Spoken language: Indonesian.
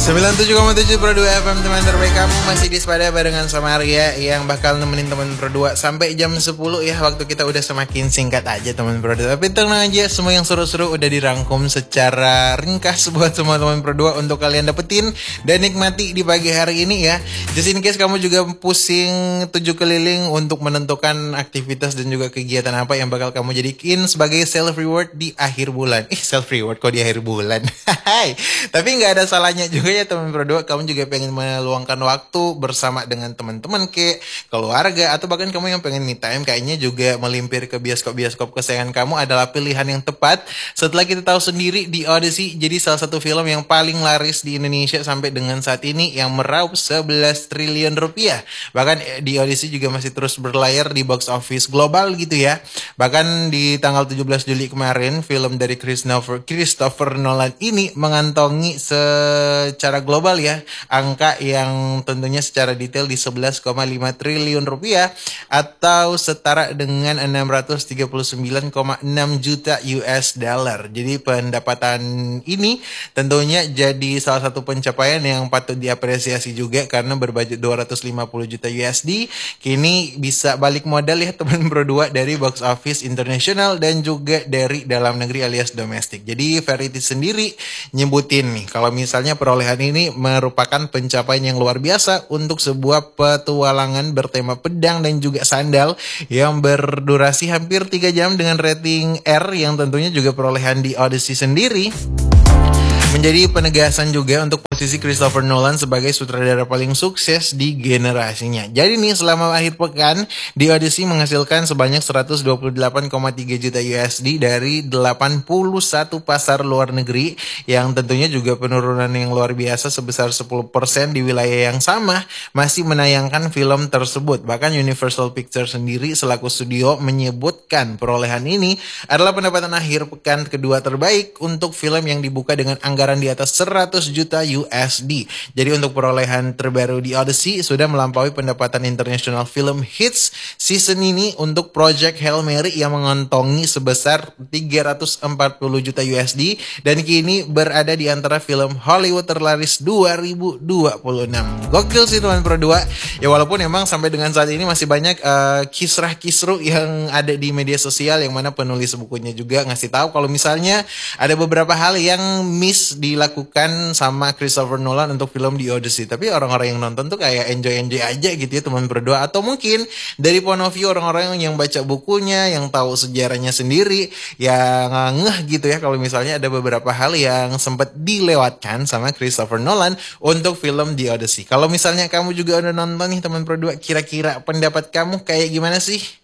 97,7 Pro 2 FM, teman terbaik kamu. Masih di Sepada barengan sama Arya yang bakal nemenin teman Pro 2 sampai jam 10 ya. Waktu kita udah semakin singkat aja teman Pro 2. Tapi tenang aja, semua yang seru-seru udah dirangkum secara ringkas buat semua teman Pro 2 untuk kalian dapetin dan nikmati di pagi hari ini ya. Just in case kamu juga pusing tujuh keliling untuk menentukan aktivitas dan juga kegiatan apa yang bakal kamu jadiin sebagai self reward di akhir bulan. Self reward kok di akhir bulan. Tapi nggak ada salahnya juga ya teman Pro 2, kamu juga pengen meluangkan waktu bersama dengan teman-teman ke keluarga atau bahkan kamu yang pengen me time, kayaknya juga melimpir ke bioskop-bioskop kesayangan kamu adalah pilihan yang tepat. Setelah kita tahu sendiri The Odyssey jadi salah satu film yang paling laris di Indonesia sampai dengan saat ini yang meraup 11 triliun rupiah. Bahkan The Odyssey juga masih terus berlayar di box office global gitu ya. Bahkan di tanggal 17 Juli kemarin film dari Christopher Nolan ini mengantongi secara global ya angka yang tentunya secara detail di 11,5 triliun rupiah atau setara dengan 639,6 juta US dollar. Jadi pendapatan ini tentunya jadi salah satu pencapaian yang patut diapresiasi juga karena berbudget 250 juta USD kini bisa balik modal ya teman Pro 2 dari box office internasional dan juga dari dalam negeri alias domestik. Jadi Variety sendiri nyebutin nih kalau misalnya perolehan ini merupakan pencapaian yang luar biasa untuk sebuah petualangan bertema pedang dan juga sandal yang berdurasi hampir 3 jam dengan rating R yang tentunya juga perolehan di Odyssey sendiri menjadi penegasan juga untuk posisi Christopher Nolan sebagai sutradara paling sukses di generasinya. Jadi nih selama akhir pekan, The Odyssey menghasilkan sebanyak 128,3 juta USD dari 81 pasar luar negeri yang tentunya juga penurunan yang luar biasa sebesar 10% di wilayah yang sama masih menayangkan film tersebut. Bahkan Universal Pictures sendiri selaku studio menyebutkan perolehan ini adalah pendapatan akhir pekan kedua terbaik untuk film yang dibuka dengan anggaran di atas 100 juta USD. Jadi untuk perolehan terbaru di Odyssey sudah melampaui pendapatan international film hits season ini untuk Project Hail Mary yang mengantongi sebesar 340 juta USD dan kini berada di antara film Hollywood terlaris 2026. Gokil sih teman Pro 2. Ya walaupun emang sampai dengan saat ini masih banyak kisrah-kisruh yang ada di media sosial yang mana penulis bukunya juga ngasih tahu kalau misalnya ada beberapa hal yang miss dilakukan sama Christopher Nolan untuk film The Odyssey. Tapi orang-orang yang nonton tuh kayak enjoy aja gitu ya teman berdua. Atau mungkin dari point of view orang-orang yang baca bukunya, yang tahu sejarahnya sendiri, yang ngeh gitu ya kalau misalnya ada beberapa hal yang sempat dilewatkan sama Christopher Nolan untuk film The Odyssey. Kalau misalnya kamu juga udah nonton nih teman berdua, kira-kira pendapat kamu kayak gimana sih?